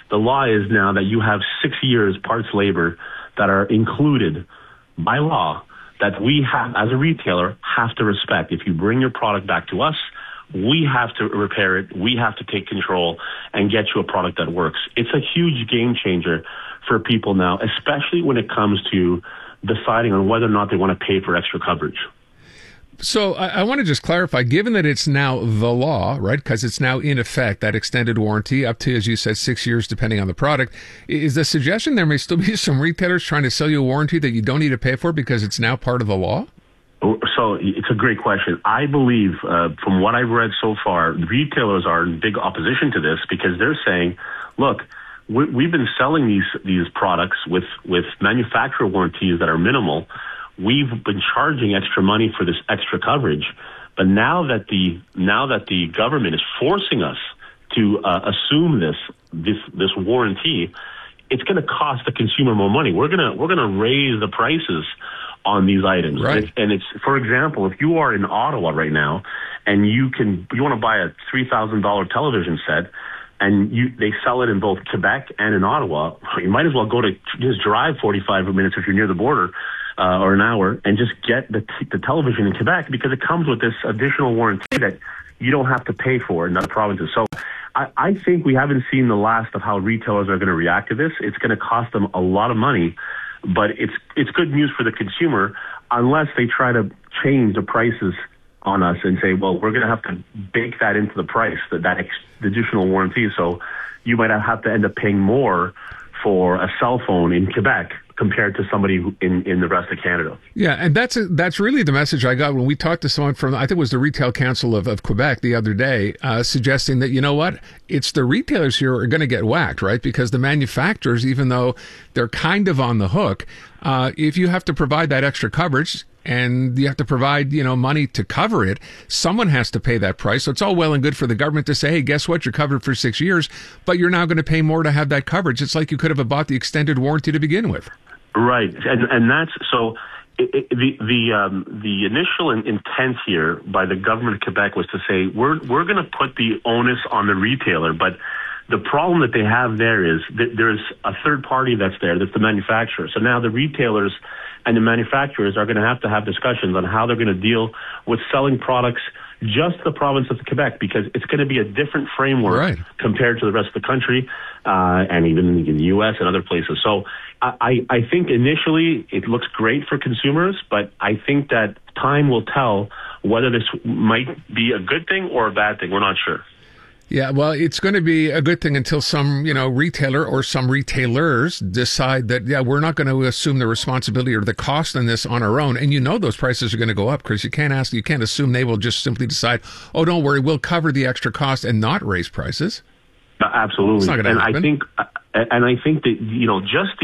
The law is now that you have 6 years parts labor that are included by law that we have, as a retailer, have to respect. If you bring your product back to us, we have to repair it. We have to take control and get you a product that works. It's a huge game changer for people now, especially when it comes to deciding on whether or not they want to pay for extra coverage. So I want to just clarify, given that it's now the law, right, because it's now in effect, that extended warranty up to, as you said, 6 years, depending on the product, is the suggestion there may still be some retailers trying to sell you a warranty that you don't need to pay for because it's now part of the law? So it's a great question. I believe, from what I've read so far, retailers are in big opposition to this because they're saying, look, we've been selling these products with manufacturer warranties that are minimal. We've been charging extra money for this extra coverage, but now that the government is forcing us to assume this warranty, it's going to cost the consumer more money. We're gonna raise the prices on these items, right? And it's, for example, if you are in Ottawa right now and you want to buy a $3,000 television set, and they sell it in both Quebec and in Ottawa, you might as well just drive 45 minutes if you're near the border, or an hour, and just get the television in Quebec, because it comes with this additional warranty that you don't have to pay for in other provinces. So I think we haven't seen the last of how retailers are going to react to this. It's going to cost them a lot of money, but it's good news for the consumer unless they try to change the prices on us and say, well, we're going to have to bake that into the price, that additional warranty. So you might have to end up paying more for a cell phone in Quebec compared to somebody in the rest of Canada. Yeah, and that's really the message I got when we talked to someone from, I think it was the Retail Council of Quebec the other day, suggesting that, you know what, it's the retailers here are going to get whacked, right? Because the manufacturers, even though they're kind of on the hook, if you have to provide that extra coverage, and you have to provide, money to cover it, someone has to pay that price. So it's all well and good for the government to say, hey, guess what? You're covered for 6 years, but you're now going to pay more to have that coverage. It's like you could have bought the extended warranty to begin with. Right. And that's so the initial intent here by the government of Quebec was to say, we're going to put the onus on the retailer, but the problem that they have there is that there's a third party that's the manufacturer. So now the retailers and the manufacturers are going to have discussions on how they're going to deal with selling products just the province of Quebec, because it's going to be a different framework compared to the rest of the country, and even in the U.S. and other places. So I think initially it looks great for consumers, but I think that time will tell whether this might be a good thing or a bad thing. We're not sure. Yeah, well, it's going to be a good thing until some, retailer or some retailers decide that, we're not going to assume the responsibility or the cost in this on our own. And those prices are going to go up, because you can't assume they will just simply decide, oh, don't worry, we'll cover the extra cost and not raise prices. Absolutely. It's not going to happen. I think that, just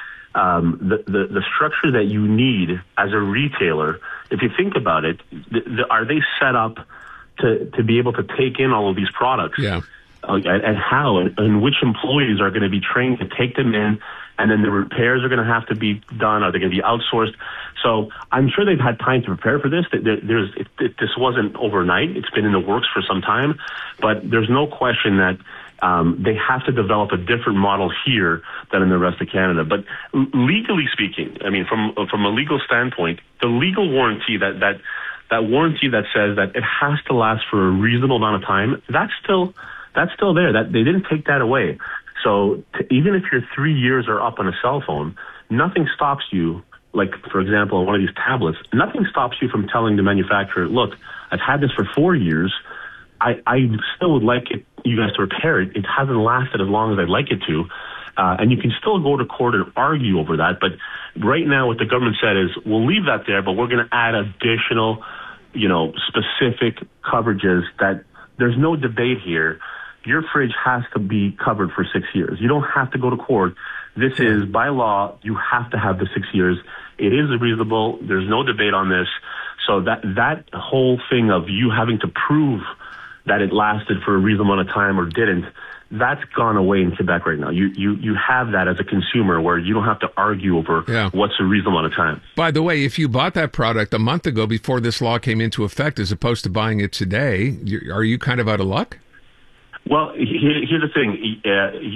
the structure that you need as a retailer, if you think about it, are they set up to be able to take in all of these products? Yeah. And how and which employees are going to be trained to take them in, and then the repairs are going to have to be done. Are they going to be outsourced? So I'm sure they've had time to prepare for this. This wasn't overnight. It's been in the works for some time, but there's no question that they have to develop a different model here than in the rest of Canada. But legally speaking, I mean, from a legal standpoint, the legal warranty that warranty that says that it has to last for a reasonable amount of time, that's still there. That they didn't take that away. So even if your 3 years are up on a cell phone, nothing stops you. Like, for example, on one of these tablets, nothing stops you from telling the manufacturer, look, I've had this for 4 years. I still would like you guys to repair it. It hasn't lasted as long as I'd like it to. And you can still go to court and argue over that. But right now what the government said is, we'll leave that there, but we're going to add additional, specific coverages that there's no debate here. Your fridge has to be covered for 6 years. You don't have to go to court. This is, by law, you have to have the 6 years. It is reasonable. There's no debate on this. So that whole thing of you having to prove that it lasted for a reasonable amount of time or didn't, that's gone away in Quebec right now. You have that as a consumer where you don't have to argue over what's a reasonable amount of time. By the way, if you bought that product a month ago before this law came into effect, as opposed to buying it today, are you kind of out of luck? Well, here's the thing.